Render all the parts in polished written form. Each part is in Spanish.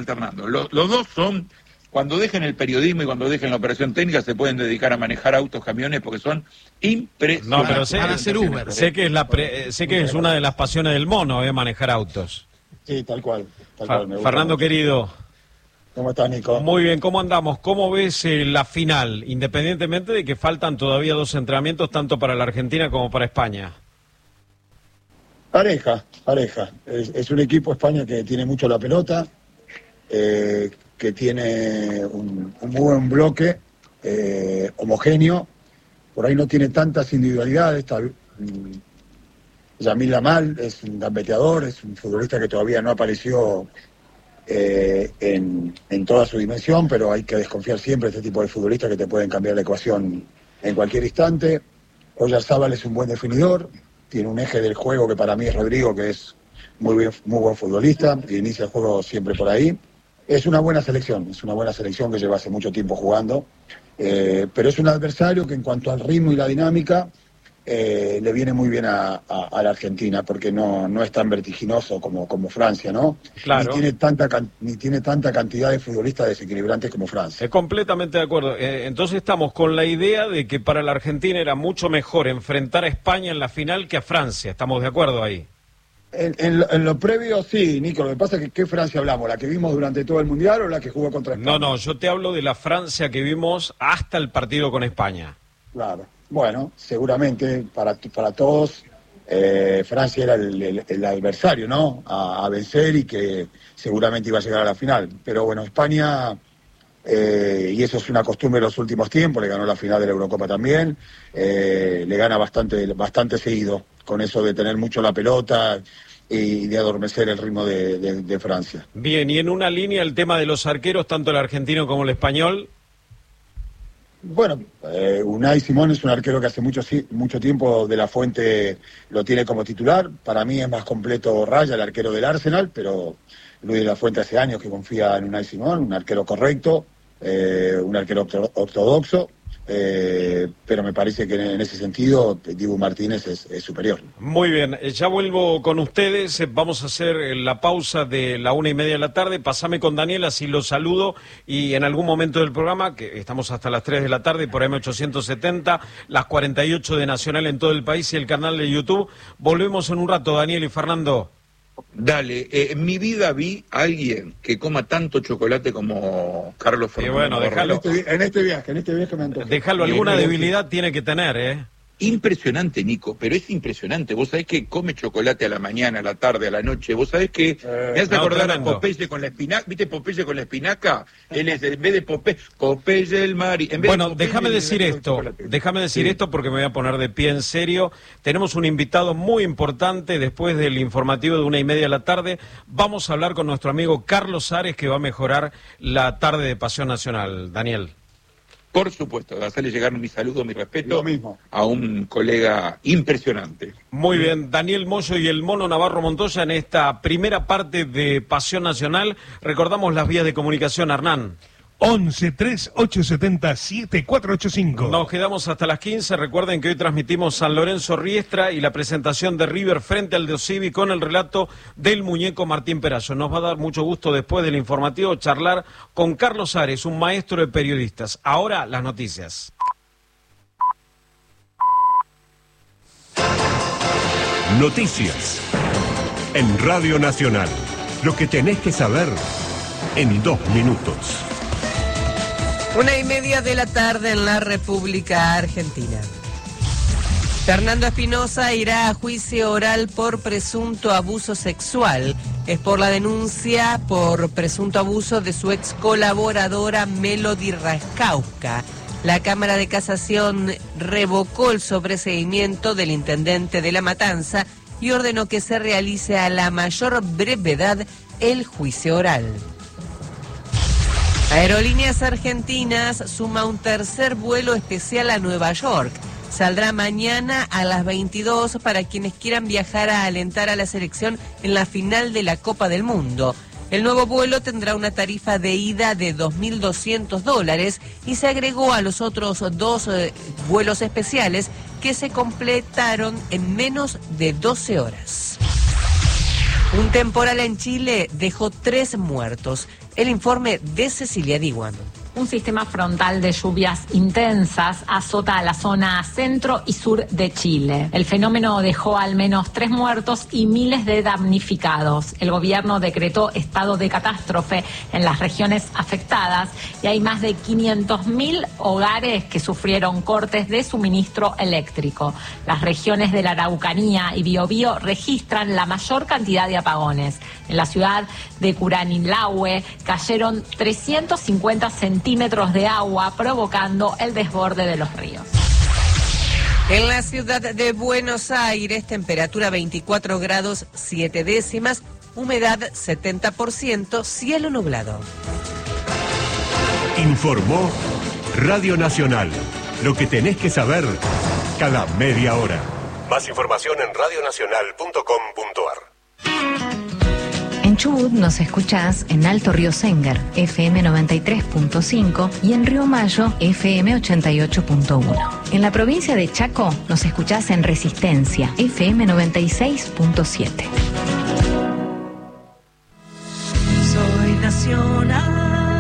alternando. Los dos son, cuando dejen el periodismo y cuando dejen la operación técnica, se pueden dedicar a manejar autos, camiones, porque son impresionantes. No, pero Van a hacer Uber. sé que es una de las pasiones del mono, manejar autos. Sí, tal cual. Fernando, querido. ¿Cómo estás, Nico? Muy bien, ¿cómo andamos? ¿Cómo ves la final? Independientemente de que faltan todavía 2 entrenamientos, tanto para la Argentina como para España. Pareja. Es un equipo España que tiene mucho la pelota, que tiene un muy buen bloque, homogéneo. Por ahí no tiene tantas individualidades. Yamil Lamal es un gambeteador, es un futbolista que todavía no apareció en toda su dimensión, pero hay que desconfiar siempre de este tipo de futbolistas que te pueden cambiar la ecuación en cualquier instante. Oyarzábal es un buen definidor, tiene un eje del juego que para mí es Rodrigo, que es muy buen futbolista, y inicia el juego siempre por ahí. Es una buena selección que lleva hace mucho tiempo jugando, pero es un adversario que en cuanto al ritmo y la dinámica le viene muy bien a la Argentina, porque no es tan vertiginoso como Francia, ¿no? Claro. Ni tiene tanta cantidad de futbolistas desequilibrantes como Francia. Completamente de acuerdo. Entonces estamos con la idea de que para la Argentina era mucho mejor enfrentar a España en la final que a Francia. ¿Estamos de acuerdo ahí? En lo previo, sí, Nico. Lo que pasa es que ¿qué Francia hablamos? ¿La que vimos durante todo el Mundial o la que jugó contra España? No, yo te hablo de la Francia que vimos hasta el partido con España. Claro. Bueno, seguramente para todos Francia era el adversario, ¿no? A vencer y que seguramente iba a llegar a la final. Pero bueno, España, y eso es una costumbre de los últimos tiempos, le ganó la final de la Eurocopa también, le gana bastante seguido, con eso de tener mucho la pelota y de adormecer el ritmo de Francia. Bien, y en una línea el tema de los arqueros, tanto el argentino como el español. Bueno, Unai Simón es un arquero que hace mucho tiempo De La Fuente lo tiene como titular. Para mí es más completo Raya, el arquero del Arsenal, pero Luis De La Fuente hace años que confía en Unai Simón, un arquero correcto, un arquero ortodoxo, pero me parece que en ese sentido Dibu Martínez es superior. Muy bien, ya vuelvo con ustedes, vamos a hacer la pausa de la 1:30 de la tarde, pasame con Daniel, así lo saludo, y en algún momento del programa, que estamos hasta las 3 de la tarde por M870, las 48 de Nacional en todo el país y el canal de YouTube, volvemos en un rato, Daniel y Fernando. Dale, en mi vida vi a alguien que coma tanto chocolate como Carlos Fernando. Y bueno, déjalo. En este viaje me antojé. Déjalo, alguna debilidad tiene que tener, Impresionante, Nico, pero es impresionante. Vos sabés que come chocolate a la mañana, a la tarde, a la noche. Vos sabés que me hace acordar a Popeye con la espinaca. ¿Viste Popeye con la espinaca? Él es, en vez de Popeye el Mari. Bueno, déjame decir esto porque me voy a poner de pie en serio. Tenemos un invitado muy importante después del informativo de 1:30 de la tarde. Vamos a hablar con nuestro amigo Carlos Ares, que va a mejorar la tarde de Pasión Nacional. Daniel. Por supuesto, hacerle llegar mi saludo, mi respeto Lo mismo. A un colega impresionante. Muy bien, Daniel Moyo y el Mono Navarro Montoya en esta primera parte de Pasión Nacional. Recordamos las vías de comunicación, Hernán. 11 3870 7485. Nos quedamos hasta las 15. Recuerden que hoy transmitimos San Lorenzo Riestra y la presentación de River frente al de Civi con el relato del muñeco Martín Perazo. Nos va a dar mucho gusto después del informativo charlar con Carlos Ares, un maestro de periodistas. Ahora las noticias. Noticias en Radio Nacional. Lo que tenés que saber en 2 minutos. 1:30 de la tarde en la República Argentina. Fernando Espinosa irá a juicio oral por presunto abuso sexual. Es por la denuncia por presunto abuso de su ex colaboradora Melody Raskauska. La Cámara de Casación revocó el sobreseimiento del intendente de La Matanza y ordenó que se realice a la mayor brevedad el juicio oral. Aerolíneas Argentinas suma un tercer vuelo especial a Nueva York. Saldrá mañana a las 22 para quienes quieran viajar a alentar a la selección en la final de la Copa del Mundo. El nuevo vuelo tendrá una tarifa de ida de $2.200 y se agregó a los otros 2 vuelos especiales que se completaron en menos de 12 horas. Un temporal en Chile dejó 3 muertos. El informe de Cecilia Diwan. Un sistema frontal de lluvias intensas azota a la zona centro y sur de Chile. El fenómeno dejó al menos 3 muertos y miles de damnificados. El gobierno decretó estado de catástrofe en las regiones afectadas y hay más de 500.000 hogares que sufrieron cortes de suministro eléctrico. Las regiones de la Araucanía y Biobío registran la mayor cantidad de apagones. En la ciudad de Curanilahue cayeron 350 centímetros de agua, provocando el desborde de los ríos. En la ciudad de Buenos Aires, temperatura 24 grados 7 décimas, humedad 70%, cielo nublado. Informó Radio Nacional. Lo que tenés que saber cada media hora. Más información en radionacional.com.ar. En Chubut nos escuchás en Alto Río Sengar, FM 93.5 y en Río Mayo, FM 88.1. En la provincia de Chaco nos escuchás en Resistencia, FM 96.7. Soy nacional.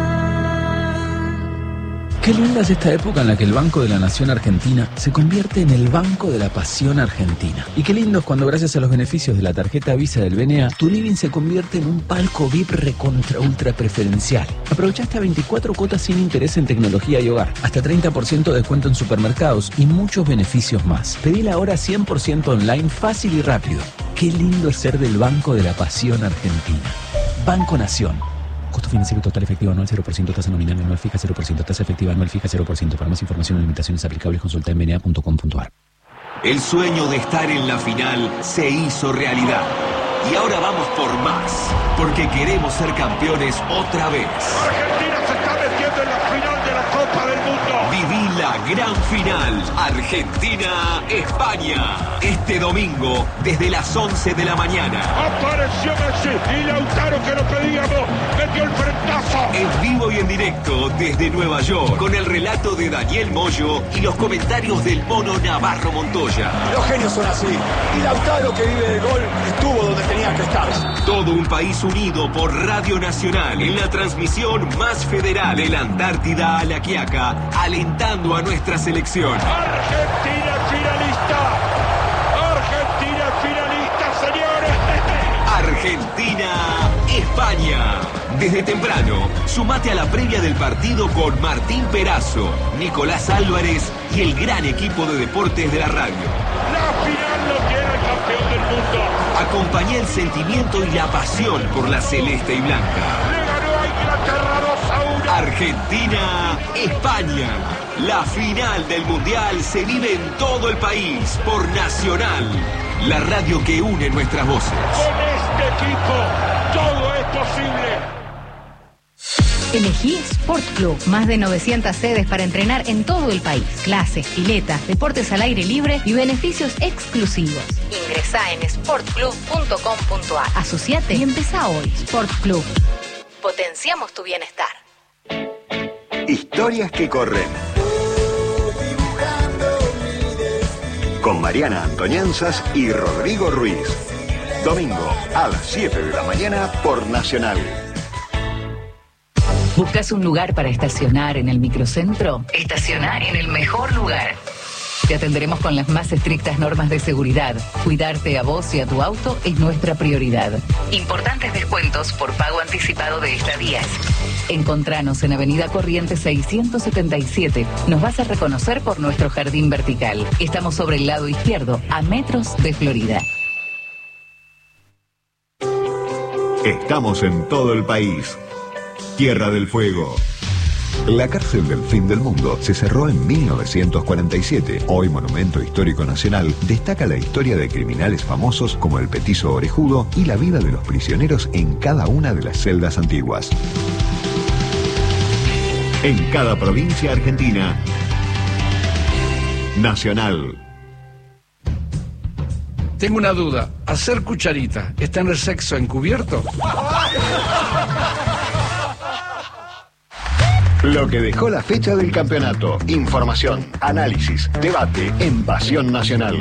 Qué linda es esta época en la que el Banco de la Nación Argentina se convierte en el Banco de la Pasión Argentina. Y qué lindo es cuando gracias a los beneficios de la tarjeta Visa del BNA, tu living se convierte en un palco VIP recontra ultra preferencial. Aprovecha hasta 24 cuotas sin interés en tecnología y hogar, hasta 30% de descuento en supermercados y muchos beneficios más. Pedila ahora 100% online, fácil y rápido. Qué lindo es ser del Banco de la Pasión Argentina. Banco Nación. Costo financiero total efectivo anual 0%, tasa nominal anual fija 0%, tasa efectiva anual fija 0%. Para más información y limitaciones aplicables consulta en bna.com.ar. El sueño de estar en la final se hizo realidad. Y ahora vamos por más, porque queremos ser campeones otra vez. Argentina se está metiendo en la final de la Copa del Mundo. Viví la gran final, Argentina-España. Este domingo, desde las 11 de la mañana. Apareció Messi y Lautaro, que lo pedíamos, metió el frentazo. En vivo y en directo desde Nueva York, con el relato de Daniel Moyo y los comentarios del mono Navarro Montoya. Los genios son así. Y Lautaro, que vive del gol, estuvo donde tenía que estar. Todo un país unido por Radio Nacional en la transmisión más federal de la Antártida a la Quiaca, alentando a nuestra selección. Argentina finalista. Argentina finalista, señores. Argentina-España. Desde temprano, sumate a la previa del partido con Martín Perazo, Nicolás Álvarez y el gran equipo de deportes de la radio. La final lo tiene el campeón del mundo. Acompañá el sentimiento y la pasión por la celeste y blanca. Le ganó a Inglaterra 2-1. Argentina-España. La final del Mundial se vive en todo el país por Nacional, la radio que une nuestras voces. Con este equipo, todo es posible. Elegí Sport Club. Más de 900 sedes para entrenar en todo el país. Clases, piletas, deportes al aire libre y beneficios exclusivos. Ingresá en sportclub.com.ar. Asociate y empezá hoy. Sport Club. Potenciamos tu bienestar. Historias que corren. Con Mariana Antoñanzas y Rodrigo Ruiz. Domingo a las 7 de la mañana por Nacional. ¿Buscas un lugar para estacionar en el microcentro? Estacionar en el mejor lugar. Te atenderemos con las más estrictas normas de seguridad. Cuidarte a vos y a tu auto es nuestra prioridad. Importantes descuentos por pago anticipado de estadías. Encontranos en Avenida Corrientes 677. Nos vas a reconocer por nuestro jardín vertical. Estamos sobre el lado izquierdo, a metros de Florida. Estamos en todo el país. Tierra del Fuego. La cárcel del fin del mundo se cerró en 1947. Hoy Monumento Histórico Nacional destaca la historia de criminales famosos como el Petizo Orejudo y la vida de los prisioneros en cada una de las celdas antiguas. En cada provincia argentina. Nacional. Tengo una duda. ¿Hacer cucharita está en el sexo encubierto? Lo que dejó la fecha del campeonato. Información, análisis, debate en Pasión Nacional.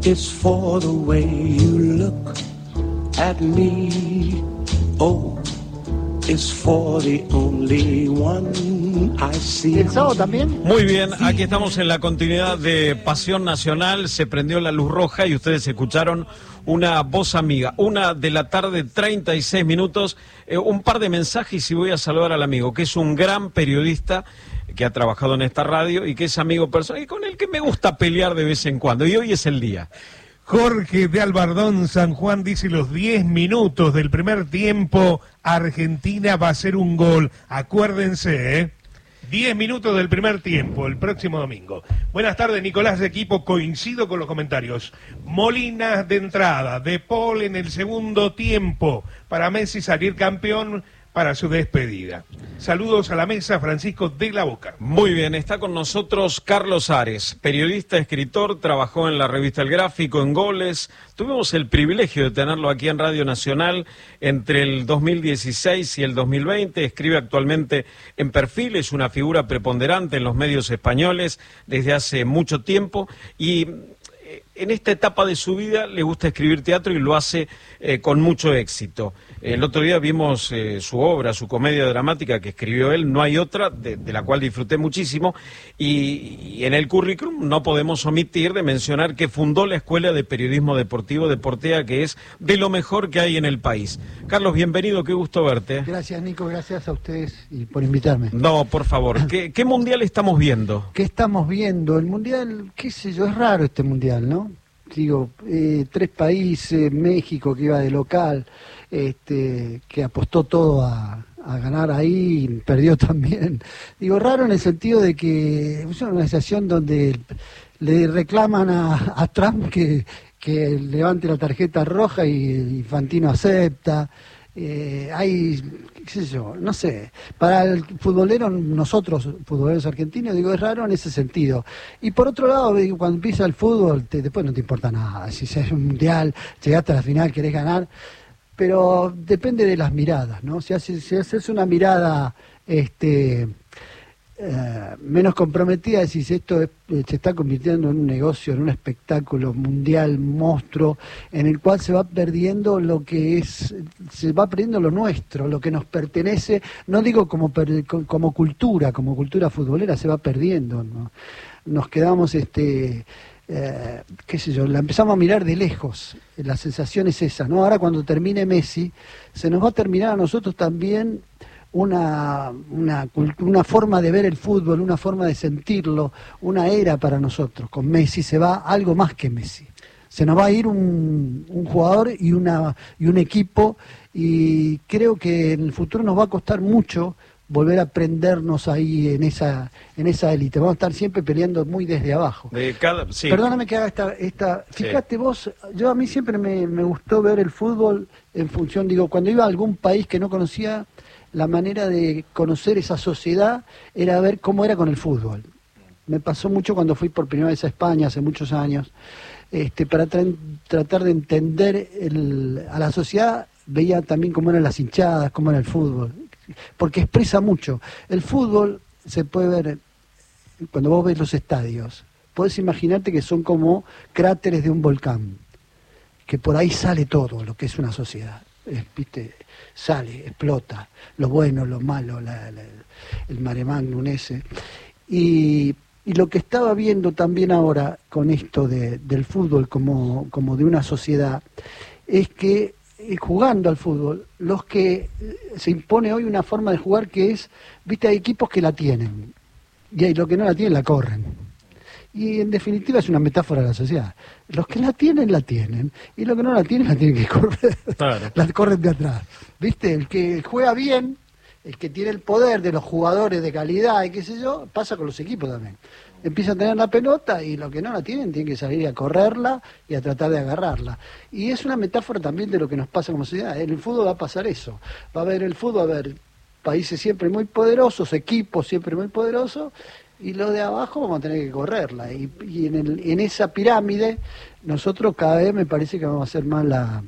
it's for the way you look at me. Oh, it's for the only one I see. ¿El sábado también? Muy bien, aquí estamos en la continuidad de Pasión Nacional. Se prendió la luz roja y ustedes escucharon una voz amiga. 1:00 p.m, 36 minutos. Un par de mensajes y voy a saludar al amigo, que es un gran periodista que ha trabajado en esta radio y que es amigo personal y con el que me gusta pelear de vez en cuando. Y hoy es el día. Jorge de Albardón, San Juan, dice: los 10 minutos del primer tiempo, Argentina va a hacer un gol. Acuérdense, 10 minutos del primer tiempo, el próximo domingo. Buenas tardes, Nicolás de equipo. Coincido con los comentarios. Molina de entrada, De Paul en el segundo tiempo, para Messi salir campeón para su despedida. Saludos a la mesa, Francisco de la Boca. Muy bien, está con nosotros Carlos Ares, periodista, escritor, trabajó en la revista El Gráfico, en Goles. Tuvimos el privilegio de tenerlo aquí en Radio Nacional entre el 2016 y el 2020. Escribe actualmente en Perfil, es una figura preponderante en los medios españoles desde hace mucho tiempo y en esta etapa de su vida le gusta escribir teatro y lo hace con mucho éxito. El otro día vimos su obra, su comedia dramática que escribió él, No hay otra, de la cual disfruté muchísimo, y en el currículum no podemos omitir de mencionar que fundó la Escuela de Periodismo Deportivo Deportea, que es de lo mejor que hay en el país. Carlos, bienvenido, qué gusto verte. Gracias, Nico, gracias a ustedes y por invitarme. No, por favor, ¿qué mundial estamos viendo? ¿Qué estamos viendo? El mundial, qué sé yo, es raro este mundial, ¿no? Digo, 3 países, México que iba de local, que apostó todo a ganar ahí, perdió también. Digo, raro en el sentido de que es una organización donde le reclaman a Trump que levante la tarjeta roja y Infantino acepta. Hay, qué sé yo, no sé, para el futbolero, nosotros, futboleros argentinos, digo, es raro en ese sentido. Y por otro lado, digo, cuando empieza el fútbol, después no te importa nada, si es un mundial, llegaste a la final, querés ganar, pero depende de las miradas, ¿no? Si haces una mirada menos comprometida, decís, esto se está convirtiendo en un negocio, en un espectáculo mundial, monstruo, en el cual se va perdiendo lo que es, se va perdiendo lo nuestro, lo que nos pertenece, no digo como cultura futbolera, se va perdiendo, ¿no? Nos quedamos, qué sé yo, la empezamos a mirar de lejos, la sensación es esa, ¿no? Ahora cuando termine Messi, se nos va a terminar a nosotros también una forma de ver el fútbol, una forma de sentirlo, una era para nosotros. Con Messi se va algo más que Messi. Se nos va a ir un jugador y un equipo, y creo que en el futuro nos va a costar mucho volver a prendernos ahí en esa élite. Vamos a estar siempre peleando muy desde abajo. Sí. Perdóname que haga esta fíjate vos, a mí siempre me gustó ver el fútbol en función, digo, cuando iba a algún país que no conocía, la manera de conocer esa sociedad era ver cómo era con el fútbol. Me pasó mucho cuando fui por primera vez a España hace muchos años, para tratar de entender a la sociedad, veía también cómo eran las hinchadas, cómo era el fútbol, porque expresa mucho. El fútbol se puede ver, cuando vos ves los estadios, podés imaginarte que son como cráteres de un volcán, que por ahí sale todo lo que es una sociedad. ¿Viste? Sale, explota, lo bueno, lo malo, el mare magnum ese. Y lo que estaba viendo también ahora con esto del fútbol como de una sociedad, es que jugando al fútbol, los que se impone hoy una forma de jugar que es, viste, hay equipos que la tienen, y hay los que no la tienen, la corren. Y en definitiva es una metáfora de la sociedad. Los que la tienen, y los que no la tienen que correr. Claro. La corren de atrás. ¿Viste? El que juega bien, el que tiene el poder de los jugadores de calidad y qué sé yo, pasa con los equipos también. Empieza a tener la pelota y los que no la tienen que salir a correrla y a tratar de agarrarla. Y es una metáfora también de lo que nos pasa como sociedad. En el fútbol va a pasar eso. Va a haber el fútbol, va a haber países siempre muy poderosos, equipos siempre muy poderosos, y lo de abajo vamos a tener que correrla. Y en esa pirámide, nosotros cada vez me parece que vamos a hacer más la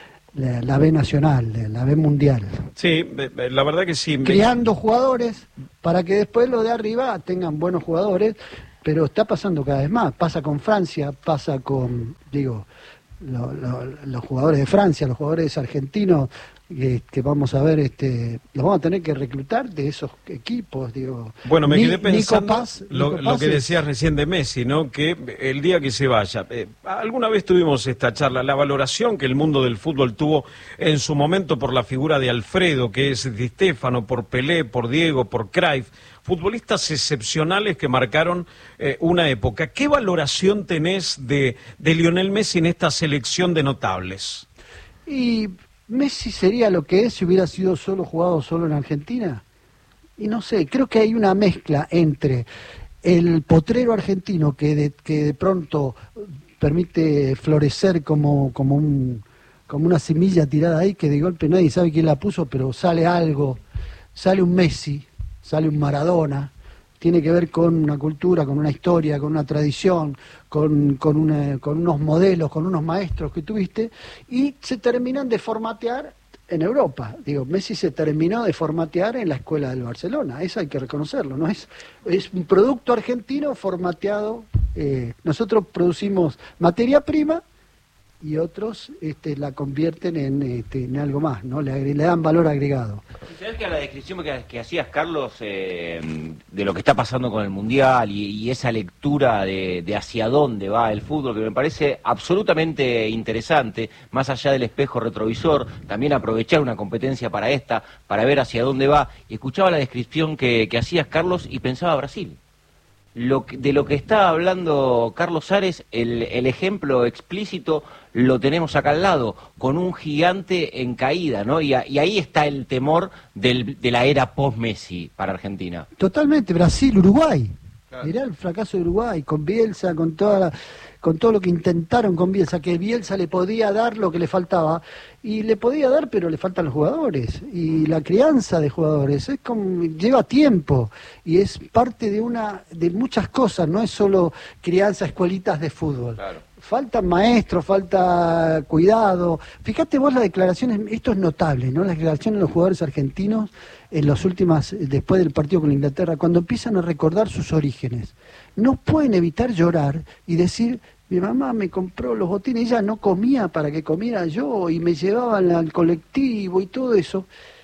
B nacional, la B mundial. Sí, la verdad que sí. Creando jugadores para que después los de arriba tengan buenos jugadores, pero está pasando cada vez más. Pasa con Francia, pasa con, los jugadores de Francia, los jugadores argentinos, que vamos a ver, los vamos a tener que reclutar de esos equipos, Bueno, me quedé pensando Nico Paz lo que decías recién de Messi, ¿no? Que el día que se vaya, alguna vez tuvimos esta charla, la valoración que el mundo del fútbol tuvo en su momento por la figura de Alfredo, que es Di Stéfano, por Pelé, por Diego, por Cruyff, futbolistas excepcionales que marcaron una época. ¿Qué valoración tenés de Lionel Messi en esta selección de notables? Y Messi sería lo que es si hubiera sido jugado solo en Argentina. Y no sé, creo que hay una mezcla entre el potrero argentino que de pronto permite florecer como una semilla tirada ahí, que de golpe nadie sabe quién la puso, pero sale algo, sale un Messi, sale un Maradona, tiene que ver con una cultura, con una historia, con una tradición, con unos modelos, con unos maestros que tuviste, y se terminan de formatear en Europa. Messi se terminó de formatear en la escuela del Barcelona, eso hay que reconocerlo, ¿no? Es un producto argentino formateado. Nosotros producimos materia prima y otros la convierten en algo más, ¿no? Le dan valor agregado. ¿Sabes que a la descripción que hacías, Carlos, de lo que está pasando con el Mundial y esa lectura de hacia dónde va el fútbol, que me parece absolutamente interesante, más allá del espejo retrovisor, también aprovechar una competencia para ver hacia dónde va, y escuchaba la descripción que hacías, Carlos, y pensaba Brasil. De lo que está hablando Carlos Ares, el ejemplo explícito lo tenemos acá al lado, con un gigante en caída, ¿no? Y ahí está el temor de la era post-Messi para Argentina. Totalmente, Brasil, Uruguay. Claro. Mirá el fracaso de Uruguay, con Bielsa, con todo lo que intentaron con Bielsa, que Bielsa le podía dar lo que le faltaba, y le podía dar, pero le faltan los jugadores, y la crianza de jugadores, lleva tiempo, y es parte de muchas cosas, no es solo crianza, escuelitas de fútbol. Claro. Faltan maestros, falta cuidado. Fíjate vos las declaraciones, esto es notable, ¿no? Las declaraciones de los jugadores argentinos después del partido con Inglaterra, cuando empiezan a recordar sus orígenes. No pueden evitar llorar y decir, mi mamá me compró los botines, ella no comía para que comiera yo, y me llevaban al colectivo y todo eso.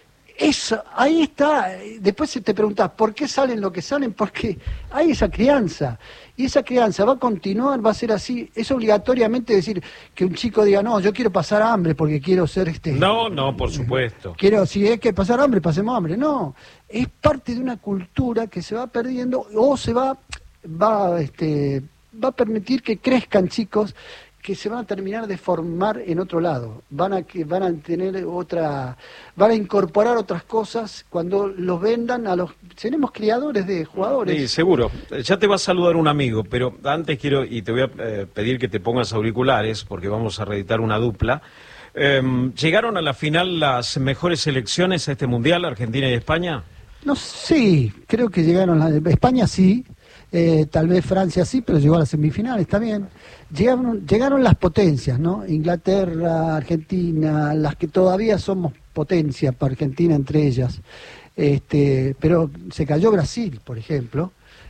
Ahí está. Después te preguntás, ¿por qué salen lo que salen? Porque hay esa crianza. Y esa crianza va a continuar, va a ser así. Es obligatoriamente decir que un chico diga, no, yo quiero pasar hambre porque quiero ser No, por supuesto. Si hay que pasar hambre, pasemos hambre. No, es parte de una cultura que se va perdiendo o se va a permitir que crezcan chicos que se van a terminar de formar en otro lado, van a incorporar otras cosas cuando los vendan tenemos criadores de jugadores. Sí, seguro. Ya te va a saludar un amigo, pero antes te voy a pedir que te pongas auriculares porque vamos a reeditar una dupla. ¿Llegaron a la final las mejores selecciones a este Mundial, Argentina y España? No, sí, creo que llegaron. España sí. Tal vez Francia sí, pero llegó a las semifinales, está bien. Llegaron las potencias, ¿no? Inglaterra, Argentina, las que todavía somos potencia para Argentina entre ellas. Pero se cayó Brasil, por ejemplo,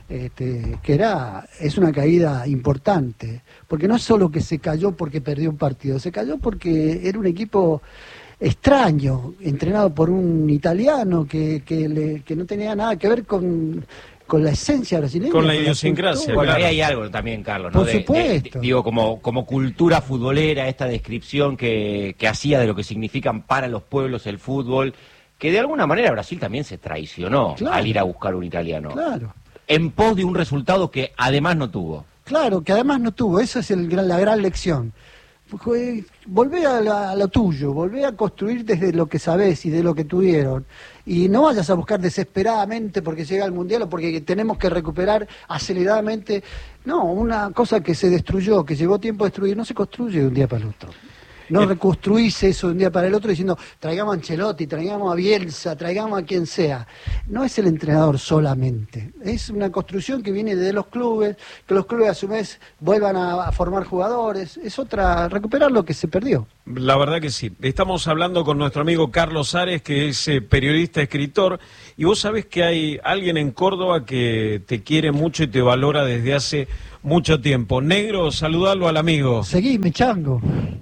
es una caída importante, porque no es solo que se cayó porque perdió un partido, se cayó porque era un equipo extraño, entrenado por un italiano que no tenía nada que ver con la esencia brasileña. Con la idiosincrasia. Bueno, ahí hay algo también, Carlos, ¿no? Por supuesto. Como cultura futbolera, esta descripción que hacía de lo que significan para los pueblos el fútbol, que de alguna manera Brasil también se traicionó al ir a buscar un italiano. Claro. En pos de un resultado que además no tuvo. Claro, que además no tuvo. Esa es la gran lección. Volvé a lo tuyo, volvé a construir desde lo que sabés y de lo que tuvieron, y no vayas a buscar desesperadamente porque llega el Mundial o porque tenemos que recuperar aceleradamente. No, una cosa que se destruyó, que llevó tiempo a destruir, no se construye de un día para el otro. No reconstruís eso de un día para el otro diciendo, traigamos a Ancelotti, traigamos a Bielsa, traigamos a quien sea. No es el entrenador solamente. Es una construcción que viene de los clubes, que los clubes a su vez vuelvan a formar jugadores. Es recuperar lo que se perdió. La verdad que sí. Estamos hablando con nuestro amigo Carlos Ares, que es periodista, escritor, y vos sabés que hay alguien en Córdoba que te quiere mucho y te valora desde hace mucho tiempo. Negro, saludalo al amigo. Seguime, chango.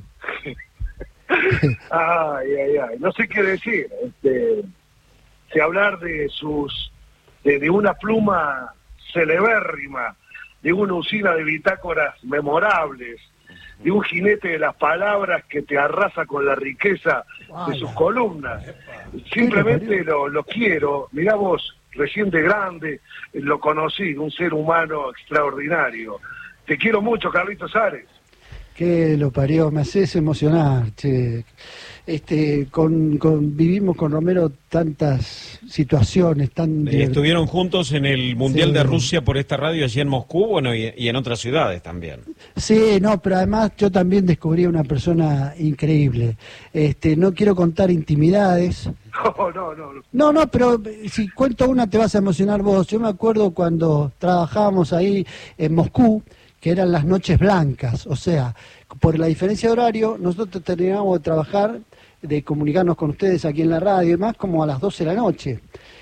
Ay, no sé qué decir. Si hablar de de una pluma celebérrima, de una usina de bitácoras memorables, de un jinete de las palabras que te arrasa con la riqueza de sus columnas. Simplemente lo quiero. Mirá vos, recién de grande, lo conocí, un ser humano extraordinario. Te quiero mucho, Carlitos Ares. Que lo parió, me haces emocionar, che. Vivimos con Romero tantas situaciones tan... Estuvieron juntos en el Mundial de Rusia por esta radio allí en Moscú, bueno, y en otras ciudades también. Sí, no, pero además yo también descubrí a una persona increíble. No quiero contar intimidades. No, pero si cuento una te vas a emocionar vos. Yo me acuerdo cuando trabajábamos ahí en Moscú, que eran las noches blancas, o sea, por la diferencia de horario, nosotros terminábamos de trabajar, de comunicarnos con ustedes aquí en la radio y demás, como a las 12 de la noche.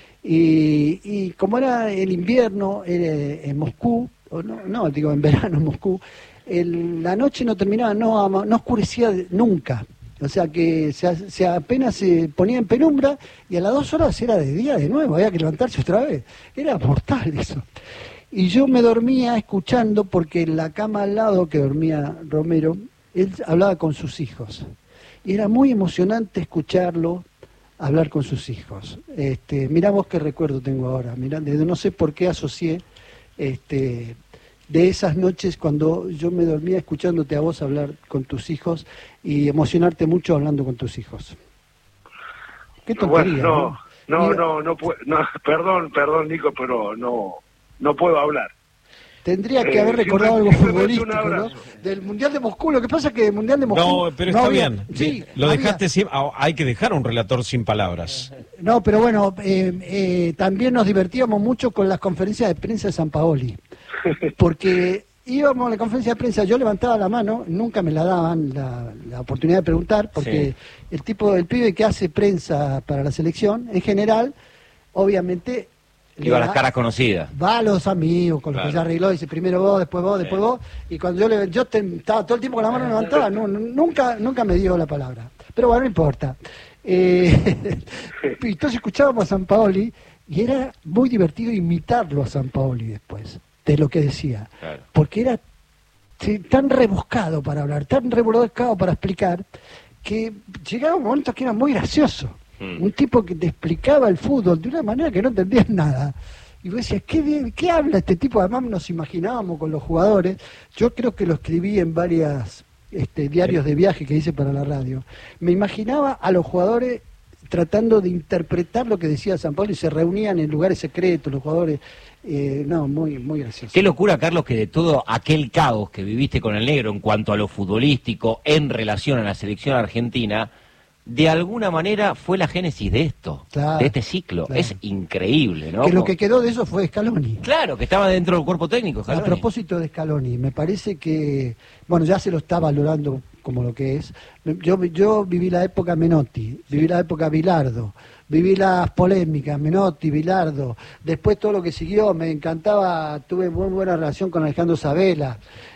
Y como era el invierno en Moscú, en verano en Moscú, la noche no terminaba, no oscurecía nunca. O sea que se apenas se ponía en penumbra y a las 2 horas era de día de nuevo, había que levantarse otra vez. Era mortal eso. Y yo me dormía escuchando, porque en la cama al lado que dormía Romero, él hablaba con sus hijos. Y era muy emocionante escucharlo hablar con sus hijos. Mirá vos qué recuerdo tengo ahora. Mirá, no sé por qué asocié de esas noches cuando yo me dormía escuchándote a vos hablar con tus hijos y emocionarte mucho hablando con tus hijos. Qué tontería. Bueno, perdón, Nico, pero no puedo hablar. Tendría que haber recordado algo futbolístico, ¿no? Del Mundial de Moscú. Lo que pasa es que el Mundial de Moscú... No, pero está bien. Sí, lo dejaste sin... Hay que dejar a un relator sin palabras. No, pero bueno, también nos divertíamos mucho con las conferencias de prensa de Sampaoli. Porque íbamos a la conferencia de prensa, yo levantaba la mano, nunca me la daban la oportunidad de preguntar, porque el pibe que hace prensa para la selección, en general, obviamente... Iba a las caras conocidas. Va a los amigos, con los que ya arregló, dice primero vos, después vos. Y cuando yo estaba todo el tiempo con la mano levantada, nunca me dio la palabra. Pero bueno, no importa. Entonces escuchábamos a Sampaoli y era muy divertido imitarlo a Sampaoli después, de lo que decía. Claro. Porque era tan rebuscado para hablar, tan rebuscado para explicar, que llegaba un momento que era muy gracioso. Un tipo que te explicaba el fútbol de una manera que no entendías nada. Y vos decías, ¿qué habla este tipo? Además nos imaginábamos con los jugadores. Yo creo que lo escribí en varias diarios de viaje que hice para la radio. Me imaginaba a los jugadores tratando de interpretar lo que decía Sampaoli y se reunían en lugares secretos los jugadores. Muy, muy gracioso. Qué locura, Carlos, que de todo aquel caos que viviste con el negro en cuanto a lo futbolístico en relación a la selección argentina, de alguna manera fue la génesis de esto, de este ciclo. Claro. Es increíble, ¿no? Que lo que quedó de eso fue Scaloni. Claro, que estaba dentro del cuerpo técnico, Scaloni. A propósito de Scaloni, me parece que, ya se lo está valorando como lo que es. Yo viví la época Menotti, viví la época Bilardo, viví las polémicas, Menotti, Bilardo, después todo lo que siguió, me encantaba, tuve muy buena relación con Alejandro Sabela,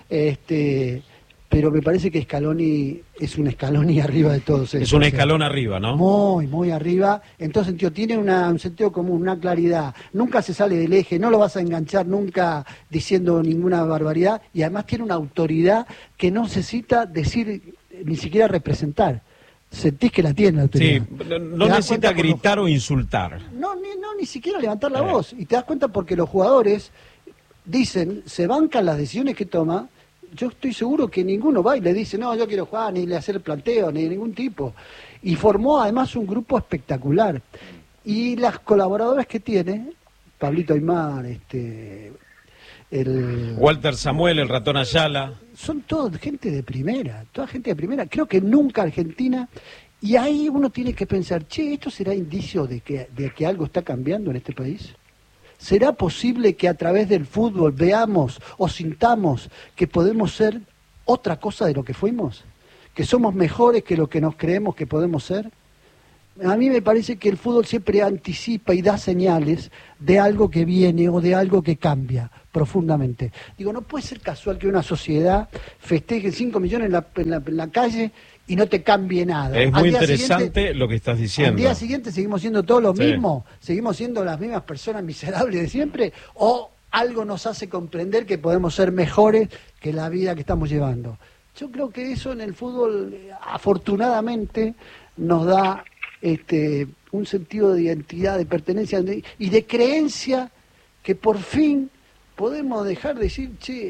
pero me parece que Scaloni es un Scaloni arriba de todos ellos. Es un escalón arriba, ¿no? Muy, muy arriba. Entonces, tiene un sentido común, una claridad. Nunca se sale del eje, no lo vas a enganchar nunca diciendo ninguna barbaridad. Y además tiene una autoridad que no necesita decir, ni siquiera representar. Sentís que la tiene la autoridad. Sí, no necesita gritar o insultar. Ni siquiera levantar la voz. Y te das cuenta porque los jugadores dicen, se bancan las decisiones que toma. Yo estoy seguro que ninguno va y le dice, no, yo quiero jugar, ni le hacer planteo, ni de ningún tipo. Y formó además un grupo espectacular. Y las colaboradoras que tiene, Pablito Aymar, Walter Samuel, el Ratón Ayala. Son toda gente de primera, Creo que nunca Argentina, y ahí uno tiene que pensar, ¿esto será indicio de que algo está cambiando en este país? ¿Será posible que a través del fútbol veamos o sintamos que podemos ser otra cosa de lo que fuimos? ¿Que somos mejores que lo que nos creemos que podemos ser? A mí me parece que el fútbol siempre anticipa y da señales de algo que viene o de algo que cambia profundamente. Digo, no puede ser casual que una sociedad festeje 5 millones en la calle y no te cambie nada. Es muy interesante lo que estás diciendo. Al día siguiente seguimos siendo todos los mismos, seguimos siendo las mismas personas miserables de siempre, o algo nos hace comprender que podemos ser mejores que la vida que estamos llevando. Yo creo que eso en el fútbol, afortunadamente, nos da un sentido de identidad, de pertenencia y de creencia que por fin podemos dejar de decir,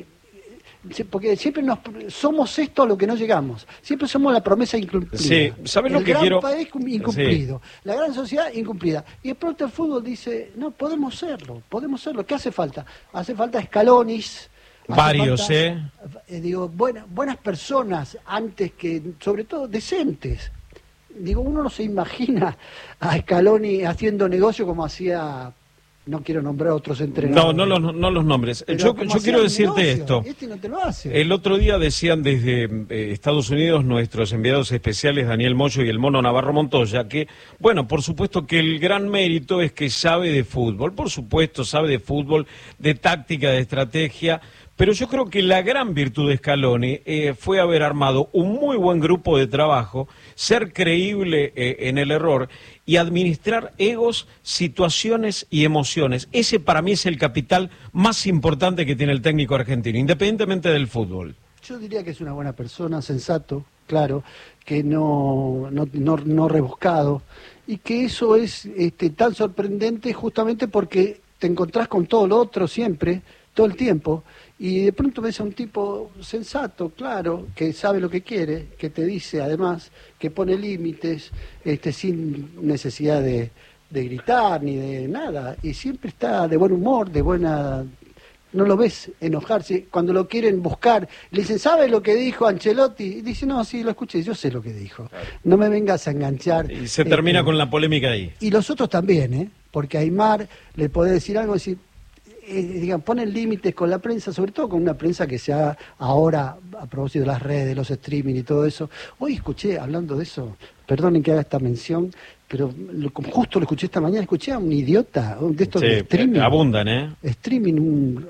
porque siempre somos esto a lo que no llegamos, siempre somos la promesa incumplida. Sí, ¿sabes lo que quiero? El gran país incumplido, la gran sociedad incumplida. Y de pronto el fútbol dice, no, podemos serlo. ¿Qué hace falta? Hace falta escalones. Varios, digo, buenas personas, antes que, sobre todo, decentes. Digo, uno no se imagina a Scaloni haciendo negocio como hacía, no quiero nombrar a otros entrenadores. No los nombres. Yo quiero decirte esto. No te lo hace. El otro día decían desde Estados Unidos nuestros enviados especiales Daniel Moyo y el Mono Navarro Montoya que, bueno, por supuesto que el gran mérito es que sabe de fútbol, por supuesto sabe de fútbol, de táctica, de estrategia. Pero yo creo que la gran virtud de Scaloni fue haber armado un muy buen grupo de trabajo, ser creíble en el error y administrar egos, situaciones y emociones. Ese para mí es el capital más importante que tiene el técnico argentino, independientemente del fútbol. Yo diría que es una buena persona, sensato, claro, que no rebuscado, y que eso es tan sorprendente justamente porque te encontrás con todo lo otro siempre, todo el tiempo, y de pronto ves a un tipo sensato, claro, que sabe lo que quiere, que te dice además, que pone límites, sin necesidad de gritar ni de nada, y siempre está de buen humor, no lo ves enojarse. Cuando lo quieren buscar, le dicen, ¿sabe lo que dijo Ancelotti? Y dice, no, sí, lo escuché, yo sé lo que dijo. No me vengas a enganchar. Y se termina con la polémica ahí. Y los otros también, porque a Aymar le podés decir algo, decir, ponen límites con la prensa, sobre todo con una prensa que se ha ahora, a propósito de las redes, los streaming y todo eso. Hoy escuché, hablando de eso, perdonen que haga esta mención, pero justo lo escuché esta mañana, escuché a un idiota de estos de streaming. Abundan, Streaming, un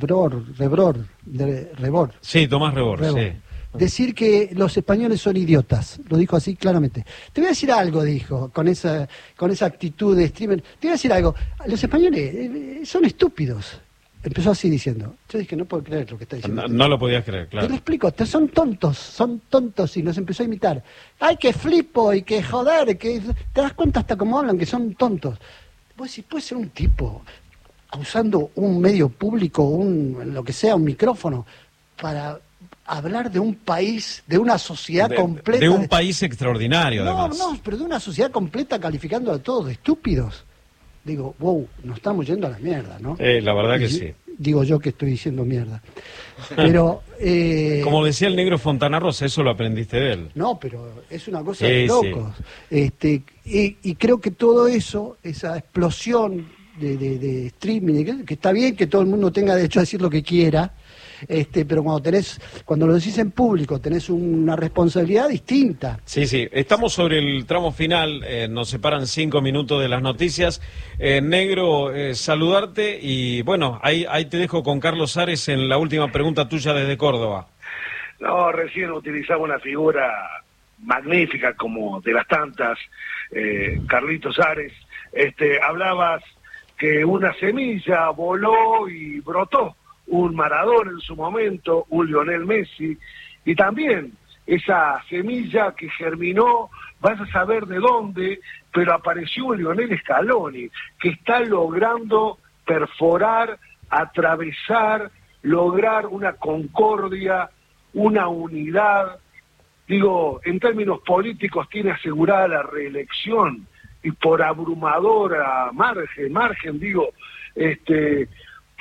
Rebor. Sí, Tomás Rebor, sí. Decir que los españoles son idiotas, lo dijo así claramente. Te voy a decir algo, dijo, con esa actitud de streamer. Te voy a decir algo, los españoles son estúpidos. Empezó así diciendo. Yo dije, no puedo creer lo que está diciendo. No lo podías creer, claro. Te lo explico, son tontos, y nos empezó a imitar. ¡Ay, que flipo! Y que joder, que te das cuenta hasta cómo hablan, que son tontos. Vos decís, puede ser un tipo usando un medio público, lo que sea, un micrófono, para hablar de un país, de una sociedad completa. De un país extraordinario, además. No, pero de una sociedad completa calificando a todos de estúpidos. Digo, wow, nos estamos yendo a la mierda, ¿no? La verdad que sí. Digo yo que estoy diciendo mierda. Pero como decía el negro Fontana Rosa, eso lo aprendiste de él. No, pero es una cosa de locos. Y creo que todo eso, esa explosión de streaming, que está bien que todo el mundo tenga derecho a decir lo que quiera, pero cuando lo decís en público tenés una responsabilidad distinta. Sí, estamos sobre el tramo final, nos separan 5 minutos de las noticias. Negro, saludarte y bueno, ahí te dejo con Carlos Ares en la última pregunta tuya desde Córdoba. No, recién utilizaba una figura magnífica como de las tantas, Carlitos Ares. Hablabas que una semilla voló y brotó. Un Maradona en su momento, un Lionel Messi, y también esa semilla que germinó, vas a saber de dónde, pero apareció un Lionel Scaloni, que está logrando perforar, atravesar, lograr una concordia, una unidad. Digo, en términos políticos tiene asegurada la reelección, y por abrumadora margen,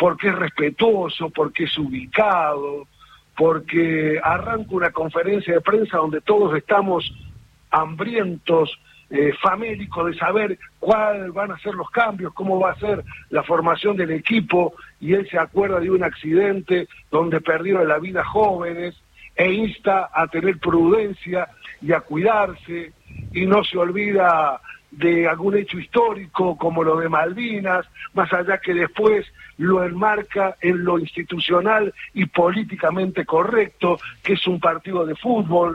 porque es respetuoso, porque es ubicado, porque arranca una conferencia de prensa donde todos estamos hambrientos, famélicos de saber cuáles van a ser los cambios, cómo va a ser la formación del equipo, y él se acuerda de un accidente donde perdieron la vida jóvenes, e insta a tener prudencia y a cuidarse, y no se olvida de algún hecho histórico como lo de Malvinas, más allá que después lo enmarca en lo institucional y políticamente correcto, que es un partido de fútbol,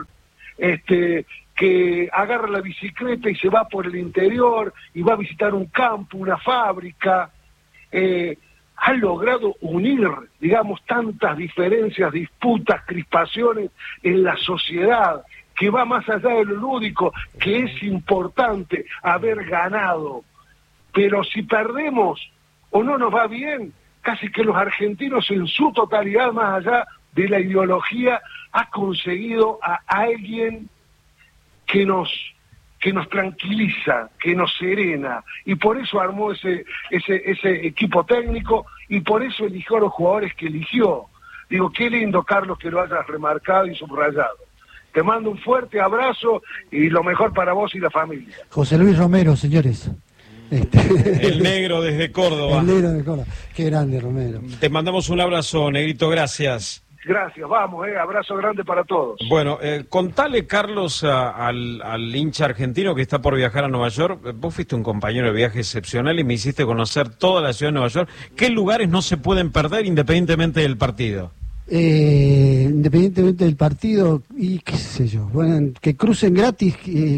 que agarra la bicicleta y se va por el interior y va a visitar un campo, una fábrica. Ha logrado unir, digamos, tantas diferencias, disputas, crispaciones en la sociedad, que va más allá de lo lúdico, que es importante haber ganado. Pero si perdemos o no nos va bien, casi que los argentinos en su totalidad, más allá de la ideología, ha conseguido a alguien que nos tranquiliza, que nos serena, y por eso armó ese equipo técnico, y por eso eligió a los jugadores que eligió. Digo, qué lindo, Carlos, que lo hayas remarcado y subrayado. Te mando un fuerte abrazo y lo mejor para vos y la familia. José Luis Romero, señores. El negro desde Córdoba. El negro de Córdoba. Qué grande, Romero. Te mandamos un abrazo, negrito, gracias. Gracias, vamos, abrazo grande para todos. Bueno, contale, Carlos, al hincha argentino que está por viajar a Nueva York. Vos fuiste un compañero de viaje excepcional y me hiciste conocer toda la ciudad de Nueva York. ¿Qué lugares no se pueden perder independientemente del partido? Independientemente del partido, y qué sé yo, bueno, que crucen gratis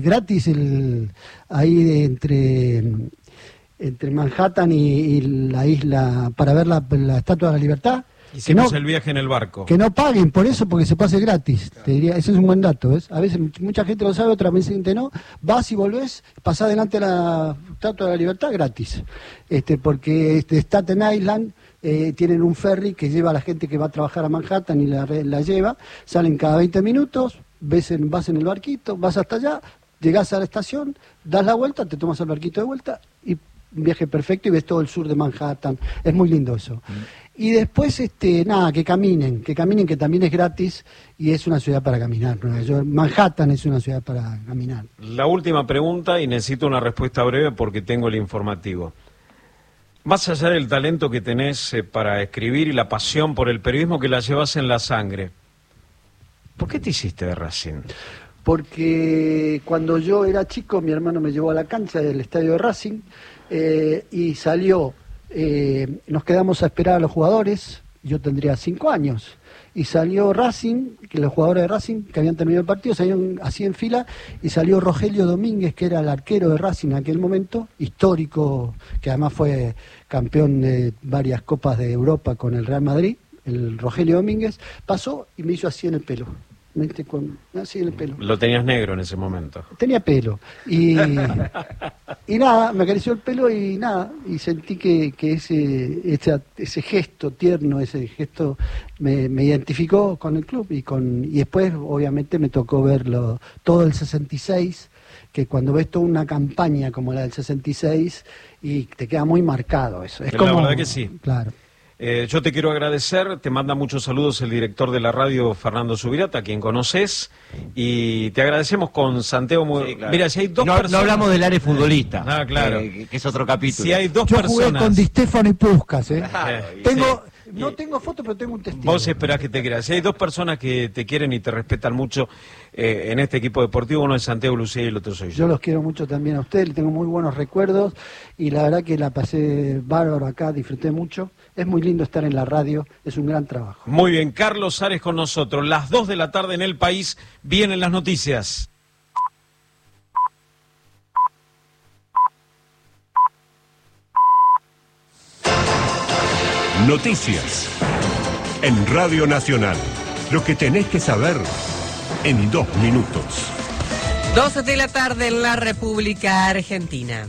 ahí entre Manhattan y la isla para ver la Estatua de la Libertad. Hicimos el viaje en el barco. Que no paguen por eso, porque se pase gratis. Claro. Te diría, ese es un buen dato, ¿ves? A veces mucha gente lo sabe, otra gente no. Vas y volvés, pasás delante de la Estatua de la Libertad gratis. Porque Staten Island tienen un ferry que lleva a la gente que va a trabajar a Manhattan y la lleva. Salen cada 20 minutos, vas en el barquito, vas hasta allá, llegás a la estación, das la vuelta, te tomas el barquito de vuelta y un viaje perfecto y ves todo el sur de Manhattan. Es muy lindo eso. Y después, que caminen, que también es gratis y es una ciudad para caminar. Manhattan es una ciudad para caminar. La última pregunta, y necesito una respuesta breve porque tengo el informativo. Más allá del talento que tenés para escribir y la pasión por el periodismo que la llevas en la sangre, ¿por qué te hiciste de Racing? Porque cuando yo era chico, mi hermano me llevó a la cancha del estadio de Racing y salió... nos quedamos a esperar a los jugadores, yo tendría 5 años, y salió Racing, que los jugadores de Racing que habían terminado el partido salieron así en fila, y salió Rogelio Domínguez, que era el arquero de Racing en aquel momento, histórico, que además fue campeón de varias copas de Europa con el Real Madrid. El Rogelio Domínguez pasó y me hizo así en el pelo. Así en el pelo. Lo tenías negro en ese momento. Tenía pelo. Y nada, me acarició el pelo y nada. Y sentí que ese gesto tierno, ese gesto me identificó con el club. Y después, obviamente, me tocó verlo todo el 66, que cuando ves toda una campaña como la del 66, y te queda muy marcado eso. Es la verdad que sí. Claro. Yo te quiero agradecer, te manda muchos saludos el director de la radio, Fernando Subirata, a quien conoces, y te agradecemos con Santiago. Sí, claro. Mira, si hay dos personas... No hablamos del área futbolista, claro. Que es otro capítulo. Si hay dos Yo personas... jugué con Di Stefano y Puskás, Claro, No tengo foto, pero tengo un testigo. Vos esperás que te creas. Si hay dos personas que te quieren y te respetan mucho en este equipo deportivo, uno es Santiago Lucía y el otro soy yo. Yo los quiero mucho también a ustedes, tengo muy buenos recuerdos y la verdad que la pasé bárbaro acá, disfruté mucho. Es muy lindo estar en la radio, es un gran trabajo. Muy bien, Carlos Ares con nosotros. Las 2 de la tarde en El País, vienen las noticias. Noticias en Radio Nacional. Lo que tenés que saber en 2 minutos. 12 de la tarde en la República Argentina.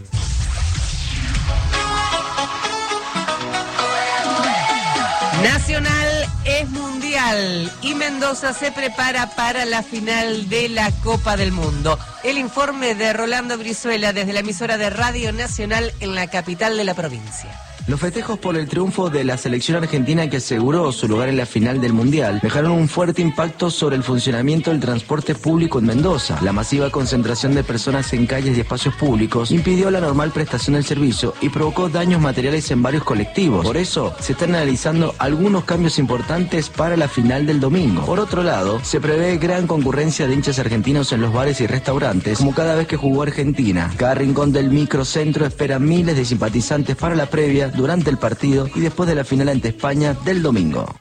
Nacional es mundial y Mendoza se prepara para la final de la Copa del Mundo. El informe de Rolando Brizuela desde la emisora de Radio Nacional en la capital de la provincia. Los festejos por el triunfo de la selección argentina que aseguró su lugar en la final del Mundial dejaron un fuerte impacto sobre el funcionamiento del transporte público en Mendoza. La masiva concentración de personas en calles y espacios públicos impidió la normal prestación del servicio y provocó daños materiales en varios colectivos. Por eso, se están analizando algunos cambios importantes para la final del domingo. Por otro lado, se prevé gran concurrencia de hinchas argentinos en los bares y restaurantes, como cada vez que jugó Argentina. Cada rincón del microcentro espera miles de simpatizantes para la previa, durante el partido y después de la final ante España del domingo.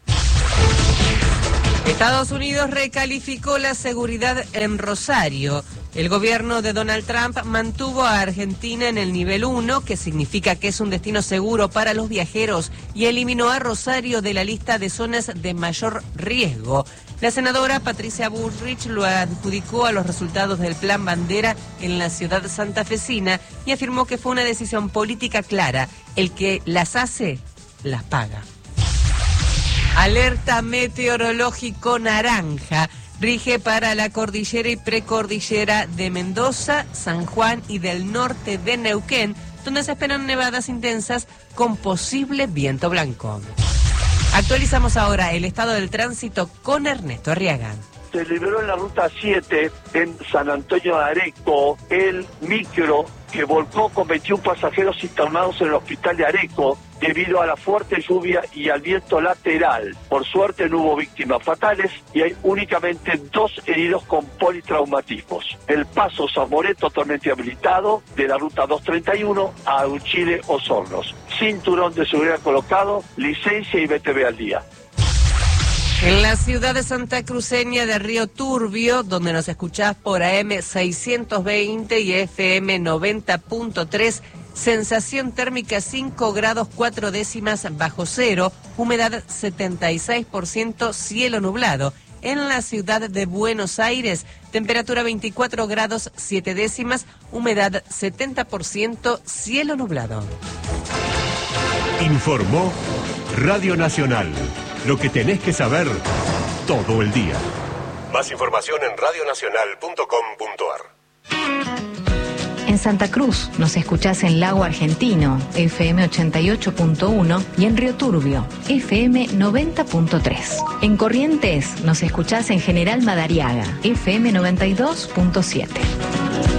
Estados Unidos recalificó la seguridad en Rosario. El gobierno de Donald Trump mantuvo a Argentina en el nivel 1, que significa que es un destino seguro para los viajeros, y eliminó a Rosario de la lista de zonas de mayor riesgo. La senadora Patricia Bullrich lo adjudicó a los resultados del Plan Bandera en la ciudad santafesina y afirmó que fue una decisión política clara. El que las hace, las paga. Alerta meteorológico naranja. Rige para la cordillera y precordillera de Mendoza, San Juan y del norte de Neuquén, donde se esperan nevadas intensas con posible viento blanco. Actualizamos ahora el estado del tránsito con Ernesto Arriaga. Se liberó en la ruta 7 en San Antonio de Areco el micro que volcó con 21 pasajeros internados en el hospital de Areco debido a la fuerte lluvia y al viento lateral. Por suerte no hubo víctimas fatales y hay únicamente 2 heridos con politraumatismos. El paso San Moré totalmente habilitado de la ruta 231 a Uchile Osornos. Cinturón de seguridad colocado, licencia y BTV al día. En la ciudad de Santa Cruceña de Río Turbio, donde nos escuchás por AM 620 y FM 90.3, sensación térmica 5 grados 4 décimas bajo cero, humedad 76%, cielo nublado. En la ciudad de Buenos Aires, temperatura 24 grados 7 décimas, humedad 70%, cielo nublado. Informó Radio Nacional. Lo que tenés que saber todo el día. Más información en radionacional.com.ar. En Santa Cruz nos escuchás en Lago Argentino, FM 88.1 y en Río Turbio, FM 90.3. En Corrientes nos escuchás en General Madariaga, FM 92.7.